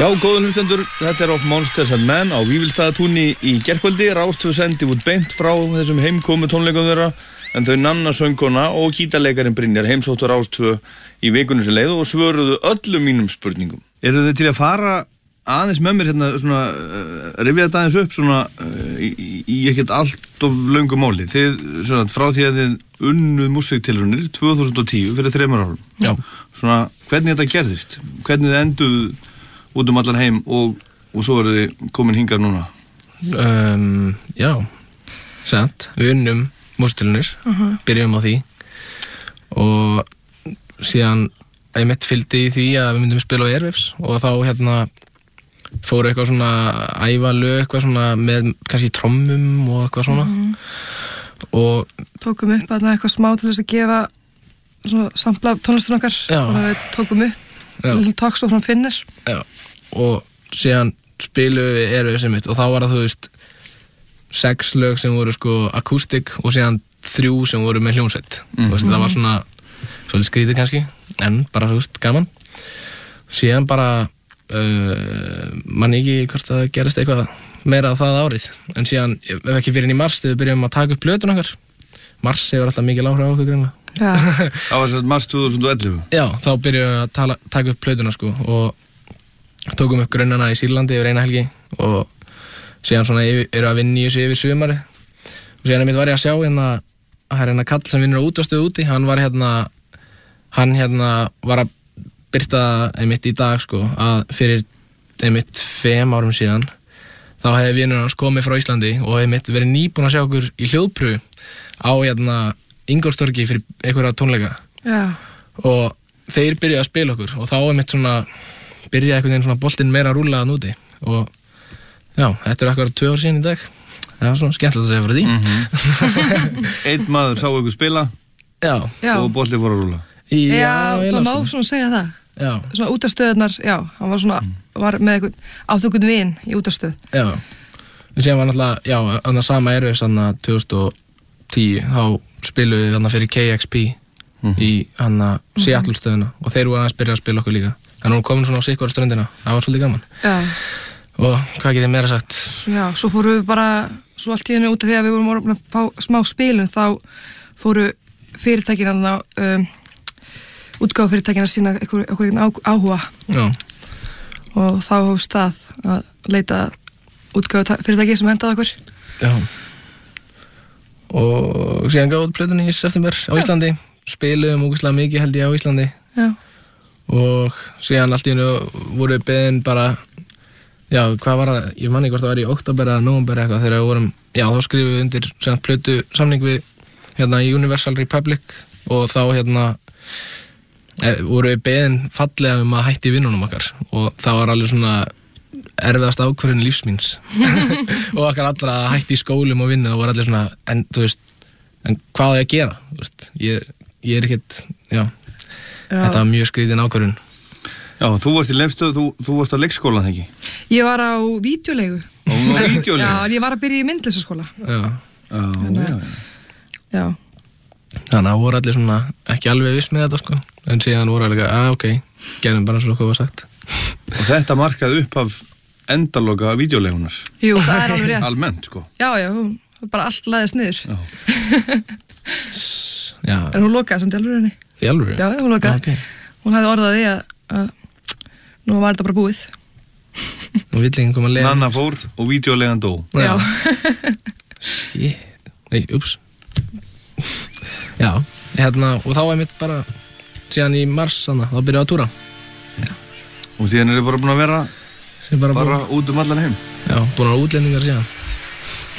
Já, góður hlustendur, þetta Of Monsters and Men á Vífilsstaðatúni í gærkvöldi. Rás 2 sendi út beint frá þessum heimkomu tónleikum þeirra, en þau Nanna söngkona og gítarleikarin Brynjar heimsóttu Rás 2 í vikunni sem leið og svöruðu öllum mínum spurningum. Eru þau til að fara aðeins með mér hérna svona, rifja þetta aðeins upp svona í ekkert allt of löngu máli? Þið, svona, frá því að þið unnuð músíktilraunir 2010 fyrir 3 árum. Já. Svona, hvernig þetta gerðist? Hvernig þið enduð út allan heim og svo eru þið komin hingað núna? Já, sant. Við unnum músíktilraunir, byrjum á því og síðan ég mitt fylgdi í því að við myndum spila á Airwaves og þá hérna fóru eitthvað svona æfa lög, eitthvað svona með kannski trommum og eitthvað svona og tókum upp eitthvað smá til þess að gefa svona sampla tónlistur okkar og við tókum upp lítið talks og frá Finnir. Já, og síðan spiluðum við Airwaves mitt og þá var það, þú veist, 6 lög sem voru sko akústik og síðan 3 sem voru með hljómsveit. Þú veist, það var svona svolítið skrítið kannski, en bara, þú veist, gaman. Síðan bara man ekki hvort það gerist eitthvað meira á það árið, en síðan ef ekki fyrir í mars þegar við byrjum að taka upp plötun okkar. Mars hefur alltaf mikil áhrif á okkur greinlega. Já. Það var svona mars 2011. Já, þá byrjum við að taka upp plötuna sko og tókum upp grunnana í Sýrlandi yfir eina helgi og síðan svona eru að vinna í þessu yfir sumarið og síðan mitt var ég að sjá hérna kall sem vinnur á útvarpsstöð úti, hann var að birta einmitt í dag sko að fyrir einmitt 5 árum síðan þá hefði vinur hans komið frá Íslandi og einmitt verið nýbúin að sjá okkur í hljóðprufu á Ingólfstorgi fyrir einhverja tónleika. Já. Og þeir byrjuðu að spila okkur og þá einmitt svona byrjaði einhvern veginn svona boltinn meira að rúlla að núti og já, þetta er akkurat 2 ár síðan í dag. Það var svona skemmtilegt að segja fyrir því. Einn maður sá ykkur spila og boltinn fór að rúlla. Já, það má svona segja það. Já. Svona útastöðunar, já, hann var svona var með einhvern áttökun vin í útastöð. Já. Og síðan var náttúrulega, já, annað sama Airwaves 2010, þá spiluðu við fyrir KXP í Seattle stöðuna og þeir voru aðeins byrjað að spila okkur líka. En hún komin svona á sikkvara ströndina, það var svolítið gaman. Já. Og hvað getið meira sagt? Já, svo fóru við bara, svo allt í hennu út af því að við vorum að fá smá spilun, þá fóru fyrirtækin útgáfufyrirtækin að sína okkur áhuga. Já. Og þá hófst það að leita útgáfufyrirtæki sem hendaði okkur. Já. Og síðan gáðu plötunni í september á Íslandi, spiluðum ógeðslega mikið held ég á Íslandi. Já. Og síðan allt í hennu voru við beðin bara, já, hvað var það, ég man ekki hvort það var í október eða nóvember eitthvað þegar við vorum, já, þá skrifum við undir sem plötu samning við í Universal Republic og þá voru við beðin fallega að hætti vinnunum okkar og það var alveg svona erfiðast ákvörðun lífsmíns og okkar allra að hætti í skólum og vinna og voru allir svona, en þú veist, en hvað á ég að gera, þú veist, ég er ekkert, já, þetta var mjög skrítin ákvörðun. Já, þú varst í Leifsstöð, þú varst á leikskóla, þegar ekki? Ég var á vídeolegu. Á vídeolegu? Já, en ég var að byrja í myndlistaskóla. Já. Þannig að voru allir svona ekki alveg viss með þetta sko, en síðan voru allir ok, gerum bara svo hvað var sagt. Og þetta markaði upp af endaloka vídeolegunar? Jú, það er alveg rétt. Almennt sko? Já, bara allt laðist niður. Já. En hún lokaði samt í alvörinni. Í alvörinni? Já, hún lokaði. Okay. Hún hafði orðað því að nú var þetta bara búið. Nú vill enginn koma að lega. Nanna fór og vídeolegan dó. Já. Nei, ups. Já, og þá mitt bara síðan í mars, þá byrjaði að túra. Já. Og síðan eru bara búin að vera bara út allan heim. Já, búin að útlendingar síðan.